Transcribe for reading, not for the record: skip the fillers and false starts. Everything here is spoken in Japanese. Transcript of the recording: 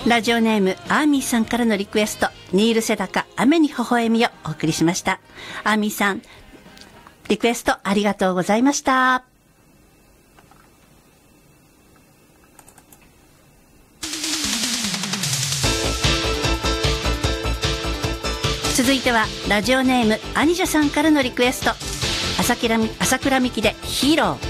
ラジオネームアーミーさんからのリクエスト、ニール・セダカ、雨に微笑みをお送りしました。アーミーさん、リクエストありがとうございました。続いてはラジオネームアニジャさんからのリクエスト、朝倉美希でヒーロー。